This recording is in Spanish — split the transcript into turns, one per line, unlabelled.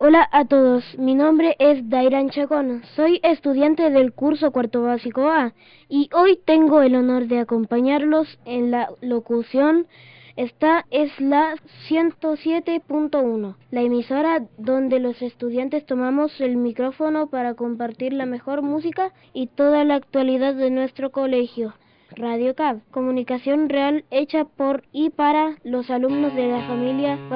Hola a todos, mi nombre es Dairan Chacón, soy estudiante del curso cuarto básico A y hoy tengo el honor de acompañarlos en la locución. Esta es la 107.1, la emisora donde los estudiantes tomamos el micrófono para compartir la mejor música y toda la actualidad de nuestro colegio. Radio CAB, comunicación real hecha por y para los alumnos de la familia